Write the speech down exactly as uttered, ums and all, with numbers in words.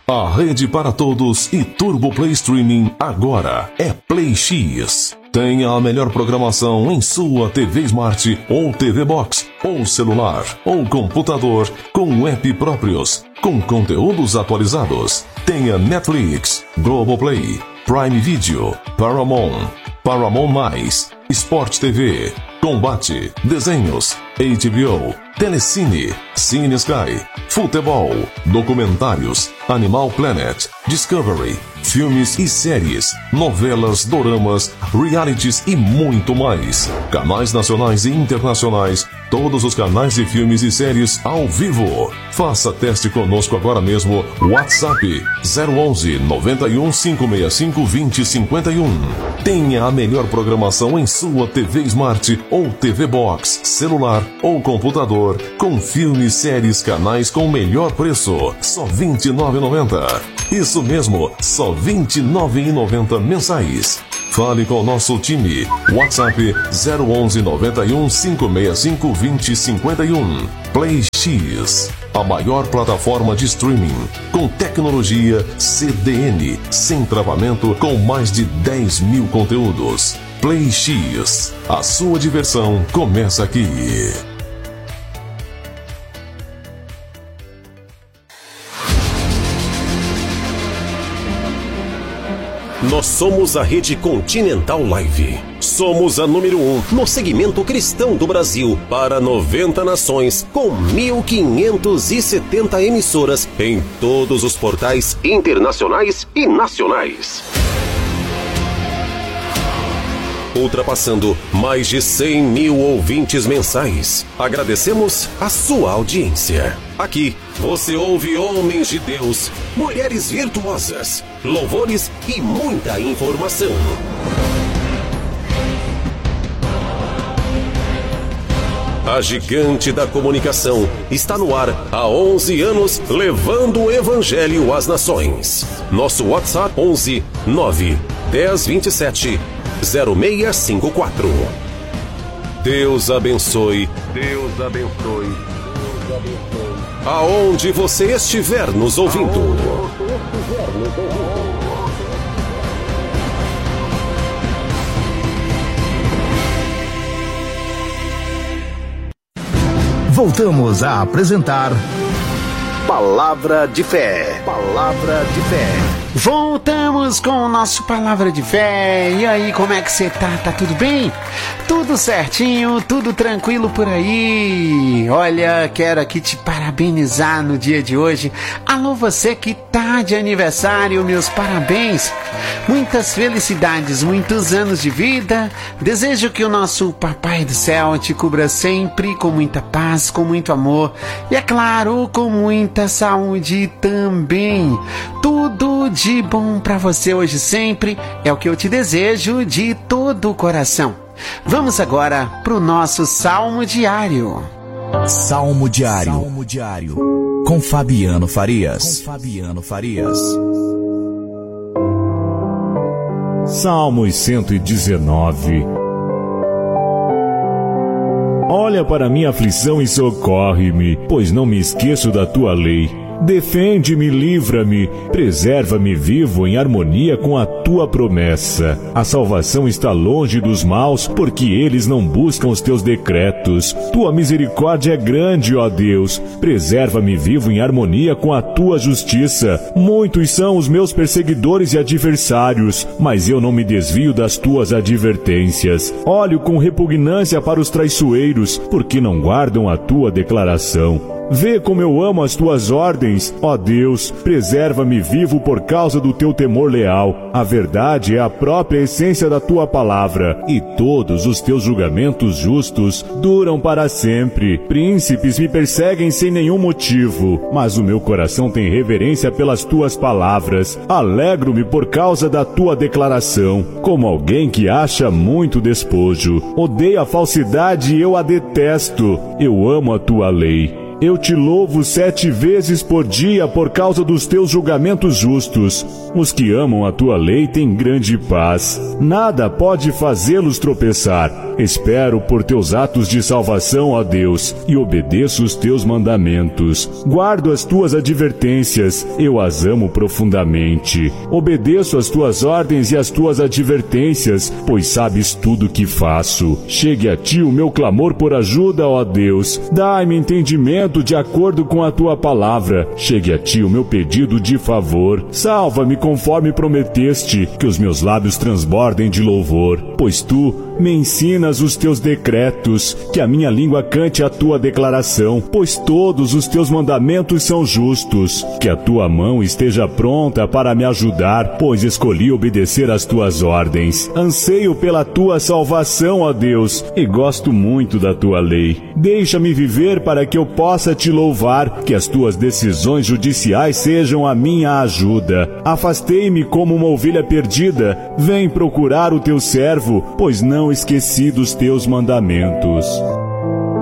A rede para todos e Turbo Play Streaming agora é Play X. Tenha a melhor programação em sua T V Smart ou T V Box, ou celular, ou computador, com app próprios, com conteúdos atualizados. Tenha Netflix, Globoplay, Prime Video, Paramount, Paramount Mais, Sport T V, Combate, Desenhos, H B O, Telecine, Cine Sky, Futebol, Documentários, Animal Planet, Discovery, filmes e séries, novelas, doramas, realities e muito mais. Canais nacionais e internacionais, todos os canais de filmes e séries ao vivo. Faça teste conosco agora mesmo. WhatsApp zero onze, noventa e um, cinco seis cinco, vinte, cinquenta e um. Tenha a melhor programação em sua T V Smart ou T V Box, celular ou computador, com filmes, séries, canais com o melhor preço, só vinte e nove reais e noventa centavos. Isso mesmo, só vinte e nove reais e noventa centavos mensais. Fale com o nosso time. WhatsApp zero onze, noventa e um, cinco seis cinco, vinte, cinquenta e um. Play X, a maior plataforma de streaming, com tecnologia C D N, sem travamento, com mais de dez mil conteúdos. Play X, a sua diversão começa aqui. Nós somos a Rede Continental Live. Somos a número um no segmento cristão do Brasil para noventa nações, com mil quinhentas e setenta emissoras em todos os portais internacionais e nacionais. Ultrapassando mais de cem mil ouvintes mensais. Agradecemos a sua audiência. Aqui você ouve homens de Deus, mulheres virtuosas, louvores e muita informação. A gigante da comunicação está no ar há onze anos, levando o evangelho às nações. Nosso WhatsApp onze, nove, dez, vinte e sete, zero seis cinco quatro. Deus abençoe. Deus abençoe. Deus abençoe. Aonde você estiver nos ouvindo. Voltamos a apresentar Palavra de Fé. Palavra de Fé. Voltamos com o nosso Palavra de Fé. E aí, como é que você tá? Tá tudo bem? Tudo certinho, tudo tranquilo por aí. Olha, quero aqui te parabenizar no dia de hoje. Alô, você que tá de aniversário, meus parabéns. Muitas felicidades, muitos anos de vida. Desejo que o nosso Papai do Céu te cubra sempre com muita paz, com muito amor e, é claro, com muita saúde também. Tudo de bom para você hoje sempre é o que eu te desejo de todo o coração. Vamos agora para o nosso Salmo Diário. Salmo Diário. Salmo Diário. Com Fabiano Farias. Com Fabiano Farias. Salmos cento e dezenove. Olha para minha aflição e socorre-me, pois não me esqueço da tua lei. Defende-me, livra-me, preserva-me vivo em harmonia com a tua promessa. A salvação está longe dos maus, porque eles não buscam os teus decretos. Tua misericórdia é grande, ó Deus. Preserva-me vivo em harmonia com a tua justiça. Muitos são os meus perseguidores e adversários, mas eu não me desvio das tuas advertências. Olho com repugnância para os traiçoeiros, porque não guardam a tua declaração. Vê como eu amo as tuas ordens, ó Deus, preserva-me vivo por causa do teu temor leal. A verdade é a própria essência da tua palavra, e todos os teus julgamentos justos duram para sempre. Príncipes me perseguem sem nenhum motivo, mas o meu coração tem reverência pelas tuas palavras. Alegro-me por causa da tua declaração, como alguém que acha muito despojo. Odeio a falsidade e eu a detesto. Eu amo a tua lei. Eu te louvo sete vezes por dia por causa dos teus julgamentos justos. Os que amam a tua lei têm grande paz. Nada pode fazê-los tropeçar. Espero por teus atos de salvação, ó Deus, e obedeço os teus mandamentos. Guardo as tuas advertências, eu as amo profundamente. Obedeço as tuas ordens e as tuas advertências, pois sabes tudo o que faço. Chegue a ti o meu clamor por ajuda, ó Deus. Dai-me entendimento de acordo com a tua palavra. Chegue a ti o meu pedido de favor. Salva-me conforme prometeste, que os meus lábios transbordem de louvor. Pois tu me ensinas os teus decretos, que a minha língua cante a tua declaração, pois todos os teus mandamentos são justos. Que a tua mão esteja pronta para me ajudar, pois escolhi obedecer às tuas ordens. Anseio pela tua salvação, ó Deus, e gosto muito da tua lei. Deixa-me viver para que eu possa te louvar, que as tuas decisões judiciais sejam a minha ajuda. Afastei-me como uma ovelha perdida. Vem procurar o teu servo, pois não esqueci dos teus mandamentos.